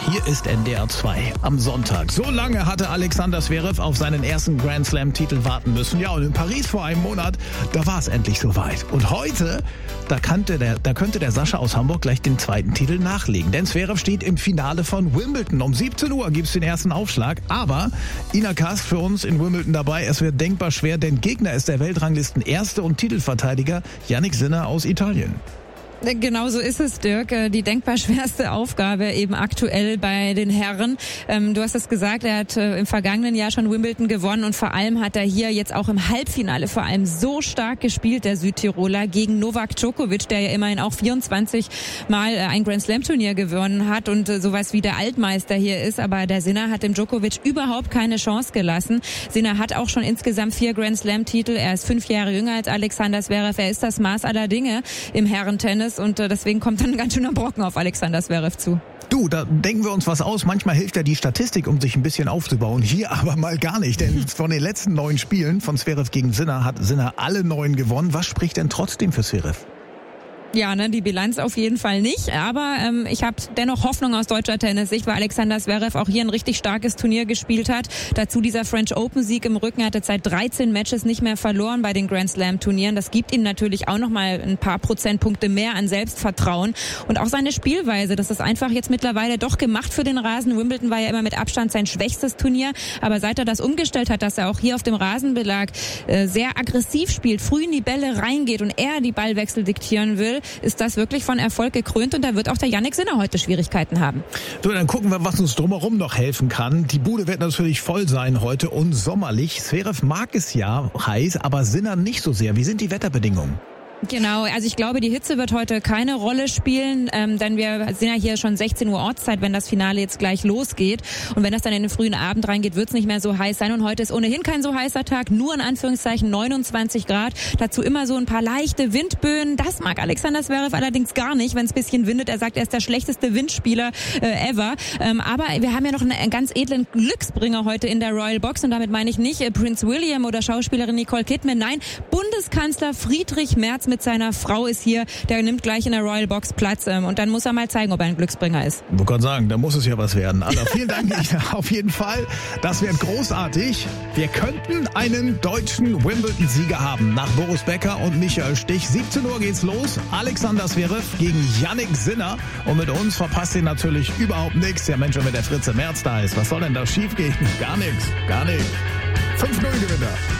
Hier ist NDR 2 am Sonntag. So lange hatte Alexander Zverev auf seinen ersten Grand Slam-Titel warten müssen. Ja, und in Paris vor einem Monat, da war es endlich soweit. Und heute, da könnte der Sascha aus Hamburg gleich den zweiten Titel nachlegen. Denn Zverev steht im Finale von Wimbledon. Um 17 Uhr gibt's den ersten Aufschlag. Aber Ina Kast für uns in Wimbledon dabei. Es wird denkbar schwer, denn Gegner ist der Weltranglisten Erste und Titelverteidiger Jannik Sinner aus Italien. Genau so ist es, Dirk. Die denkbar schwerste Aufgabe eben aktuell bei den Herren. Du hast es gesagt, er hat im vergangenen Jahr schon Wimbledon gewonnen und vor allem hat er hier jetzt auch im Halbfinale vor allem so stark gespielt, der Südtiroler, gegen Novak Djokovic, der ja immerhin auch 24 Mal ein Grand Slam Turnier gewonnen hat und sowas wie der Altmeister hier ist. Aber der Sinner hat dem Djokovic überhaupt keine Chance gelassen. Sinner hat auch schon insgesamt 4 Grand Slam Titel. Er ist 5 Jahre jünger als Alexander Zverev. Er ist das Maß aller Dinge im Herrentennis. Und deswegen kommt dann ein ganz schöner Brocken auf Alexander Zverev zu. Du, da denken wir uns was aus. Manchmal hilft ja die Statistik, um sich ein bisschen aufzubauen. Hier aber mal gar nicht. Denn von den letzten 9 Spielen von Zverev gegen Sinner hat Sinner alle 9 gewonnen. Was spricht denn trotzdem für Zverev? Ja, die Bilanz auf jeden Fall nicht, aber ich habe dennoch Hoffnung aus deutscher Tennissicht, weil Alexander Zverev auch hier ein richtig starkes Turnier gespielt hat. Dazu dieser French Open Sieg im Rücken, er hatte seit 13 Matches nicht mehr verloren bei den Grand Slam Turnieren. Das gibt ihm natürlich auch nochmal ein paar Prozentpunkte mehr an Selbstvertrauen und auch seine Spielweise, das ist einfach jetzt mittlerweile doch gemacht für den Rasen. Wimbledon war ja immer mit Abstand sein schwächstes Turnier, aber seit er das umgestellt hat, dass er auch hier auf dem Rasenbelag sehr aggressiv spielt, früh in die Bälle reingeht und er die Ballwechsel diktieren will, ist das wirklich von Erfolg gekrönt und da wird auch der Jannik Sinner heute Schwierigkeiten haben. So, dann gucken wir, was uns drumherum noch helfen kann. Die Bude wird natürlich voll sein heute und sommerlich. Zverev mag es ja heiß, aber Sinner nicht so sehr. Wie sind die Wetterbedingungen? Genau, also ich glaube, die Hitze wird heute keine Rolle spielen, denn wir sind ja hier schon 16 Uhr Ortszeit, wenn das Finale jetzt gleich losgeht. Und wenn das dann in den frühen Abend reingeht, wird es nicht mehr so heiß sein. Und heute ist ohnehin kein so heißer Tag, nur in Anführungszeichen 29 Grad. Dazu immer so ein paar leichte Windböen. Das mag Alexander Zverev allerdings gar nicht, wenn es ein bisschen windet. Er sagt, er ist der schlechteste Windspieler ever. Aber wir haben ja noch einen ganz edlen Glücksbringer heute in der Royal Box. Und damit meine ich nicht Prince William oder Schauspielerin Nicole Kidman. Nein, Bundeskanzler Friedrich Merz mit seiner Frau ist hier, der nimmt gleich in der Royal Box Platz und dann muss er mal zeigen, ob er ein Glücksbringer ist. Ich kann sagen, da muss es ja was werden. Also vielen Dank, auf jeden Fall. Das wird großartig. Wir könnten einen deutschen Wimbledon-Sieger haben nach Boris Becker und Michael Stich. 17 Uhr geht's los. Alexander Zverev gegen Jannik Sinner. Und mit uns verpasst ihr natürlich überhaupt nichts. Der Mensch, wenn der Fritze Merz da ist. Was soll denn da schief gehen? Gar nichts. 5-0 gewinnt er.